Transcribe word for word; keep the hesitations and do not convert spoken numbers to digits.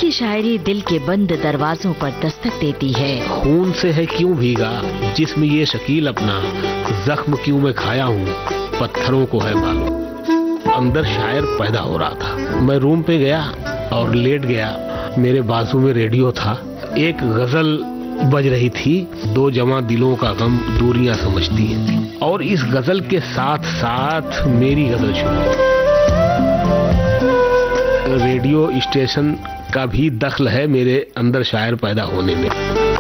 की शायरी दिल के बंद दरवाजों पर दस्तक देती है। खून से है क्यों भीगा जिस्म ये शकील अपना, जख्म क्यों मैं खाया हूँ पत्थरों को है मालूम। अंदर शायर पैदा हो रहा था। मैं रूम पे गया और लेट गया। मेरे बाजू में रेडियो था। एक गजल बज रही थी, दो जमा दिलों का गम दूरियां समझती हैं। और इस गजल के साथ साथ मेरी गजल शुरू। रेडियो स्टेशन का भी दखल है मेरे अंदर शायर पैदा होने में।